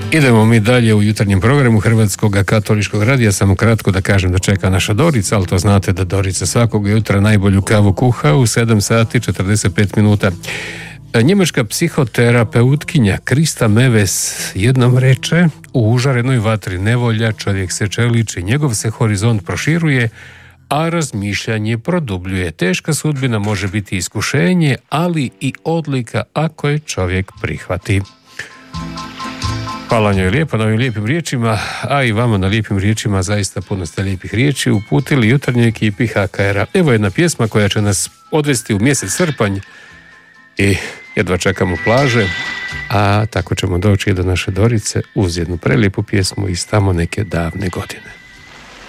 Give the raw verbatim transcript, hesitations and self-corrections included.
Idemo mi dalje u jutarnjem programu Hrvatskog katoličkog radija. Samo kratko da kažem da čeka naša Dorica, ali to znate da Dorica svakog jutra najbolju kavu kuha u sedam sati četrdeset pet minuta. Njemačka psihoterapeutkinja Krista Meves jednom reče: u užarenoj vatri nevolja čovjek se čeliči, njegov se horizont proširuje, a razmišljanje produbljuje. Teška sudbina može biti iskušenje, ali i odlika ako je čovjek prihvati. Hvala njoj lijepo na ovim lijepim riječima, a i vama na lijepim riječima. Zaista puno ste lijepih riječi uputili jutarnjoj ekipi H K R-a. Evo jedna pjesma koja će nas odvesti u mjesec srpanj i jedva čekamo plaže, a tako ćemo doći i do naše Dorice uz jednu prelijepu pjesmu iz tamo neke davne godine.